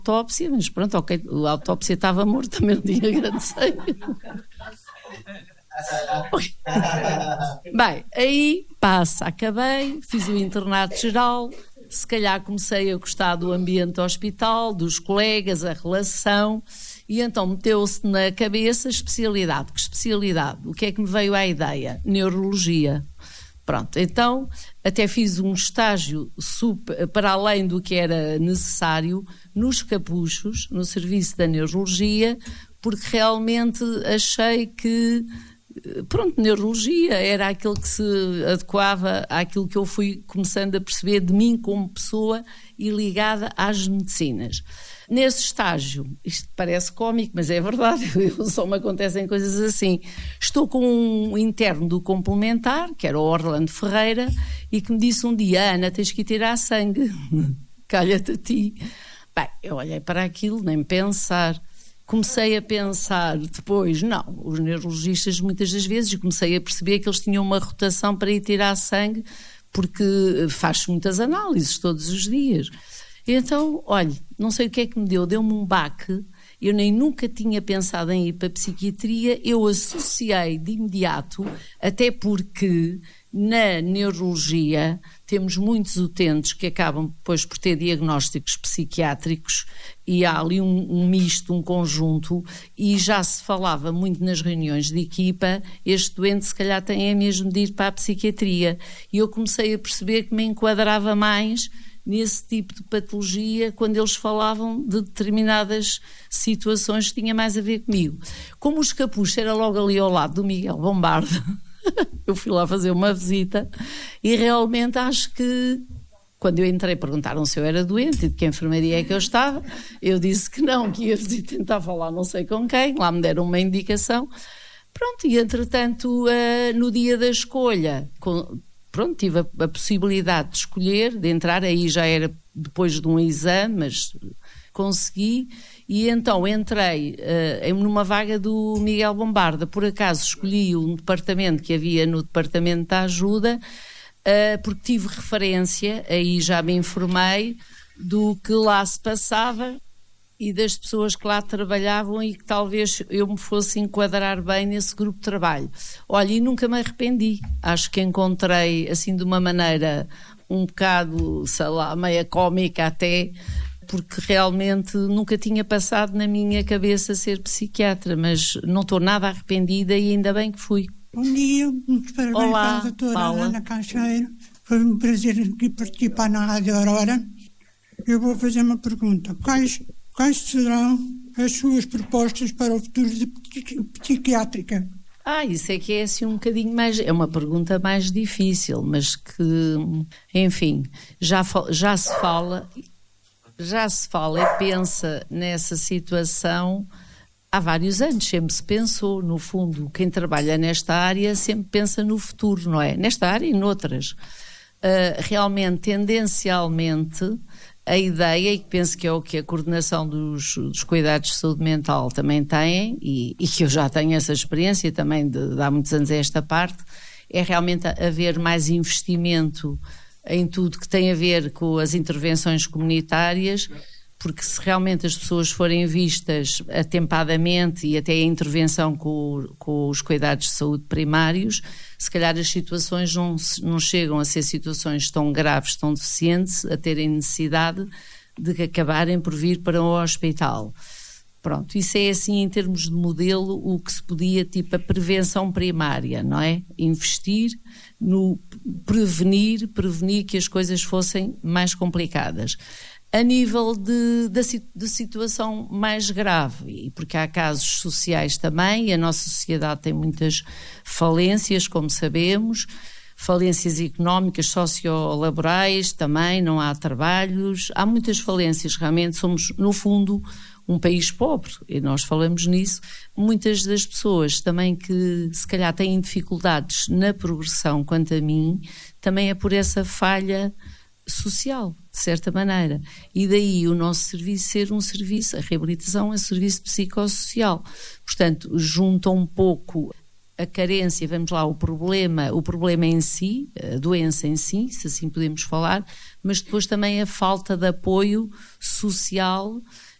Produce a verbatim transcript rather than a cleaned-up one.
autópsia, mas pronto, ok, a autópsia estava morto, também não tinha grande seio. Bem, aí passa, acabei, fiz o internato geral, se calhar comecei a gostar do ambiente do hospital, dos colegas, a relação, e então meteu-se na cabeça especialidade. Que especialidade? O que é que me veio à ideia? Neurologia. Pronto, então até fiz um estágio super, para além do que era necessário nos Capuchos, no serviço da neurologia, porque realmente achei que, pronto, neurologia era aquilo que se adequava àquilo que eu fui começando a perceber de mim como pessoa e ligada às medicinas. Nesse estágio, isto parece cómico, mas é verdade, só me acontecem coisas assim. Estou com um interno do complementar, que era o Orlando Ferreira, e que me disse um dia: Ana, tens que ir tirar sangue, calha-te a ti. Bem, eu olhei para aquilo, nem pensar. Comecei a pensar depois, não, os neurologistas muitas das vezes, comecei a perceber que eles tinham uma rotação para ir tirar sangue, porque faz muitas análises todos os dias. Então, olha, não sei o que é que me deu, deu-me um baque, eu nem nunca tinha pensado em ir para a psiquiatria, eu associei de imediato, até porque na neurologia temos muitos utentes que acabam depois por ter diagnósticos psiquiátricos e há ali um, um misto, um conjunto, e já se falava muito nas reuniões de equipa, este doente se calhar tem mesmo de ir para a psiquiatria, e eu comecei a perceber que me enquadrava mais nesse tipo de patologia quando eles falavam de determinadas situações que tinha mais a ver comigo. Como os Capuchos era logo ali ao lado do Miguel Bombarda, eu fui lá fazer uma visita e realmente acho que quando eu entrei perguntaram se eu era doente e de que enfermaria é que eu estava, eu disse que não, que ia tentar falar não sei com quem, lá me deram uma indicação, pronto, e entretanto uh, no dia da escolha com, pronto, tive a, a possibilidade de escolher, de entrar, aí já era depois de um exame, mas consegui, e então entrei uh, numa vaga do Miguel Bombarda. Por acaso escolhi um departamento que havia no departamento da ajuda, uh, porque tive referência, aí já me informei do que lá se passava e das pessoas que lá trabalhavam e que talvez eu me fosse enquadrar bem nesse grupo de trabalho. Olha, e nunca me arrependi. Acho que encontrei, assim, de uma maneira um bocado, sei lá, meia cómica até, porque realmente nunca tinha passado na minha cabeça ser psiquiatra, mas não estou nada arrependida e ainda bem que fui. Bom dia, muitos parabéns Olá, para a doutora Paula. Ana Caixeiro. Foi um prazer aqui participar na Rádio Aurora. Eu vou fazer uma pergunta. Quais... Quais serão as suas propostas para o futuro de psiquiátrica? Ah, isso é que é assim um bocadinho mais... É uma pergunta mais difícil, mas que, enfim, já, já se fala, já se fala e pensa nessa situação há vários anos. Sempre se pensou, no fundo, quem trabalha nesta área sempre pensa no futuro, não é? Nesta área e noutras. Uh, realmente, tendencialmente... A ideia, e que penso que é o que a coordenação dos, dos cuidados de saúde mental também tem, e, e que eu já tenho essa experiência também de, de há muitos anos a esta parte, é realmente haver mais investimento em tudo que tem a ver com as intervenções comunitárias, porque se realmente as pessoas forem vistas atempadamente e até a intervenção com, com os cuidados de saúde primários, se calhar as situações não, não chegam a ser situações tão graves, tão deficientes, a terem necessidade de acabarem por vir para o hospital. Pronto, isso é assim em termos de modelo o que se podia, tipo a prevenção primária, não é? Investir no prevenir, prevenir que as coisas fossem mais complicadas. A nível de, de, de situação mais grave, e porque há casos sociais também, e a nossa sociedade tem muitas falências, como sabemos, falências económicas, sociolaborais também, não há trabalhos, há muitas falências, realmente somos, no fundo, um país pobre, e nós falamos nisso. Muitas das pessoas também que se calhar têm dificuldades na progressão, quanto a mim, também é por essa falha social, de certa maneira, e daí o nosso serviço ser um serviço, a reabilitação é um serviço psicossocial, portanto junta um pouco a carência, vamos lá, o problema, o problema em si, a doença em si, se assim podemos falar, mas depois também a falta de apoio social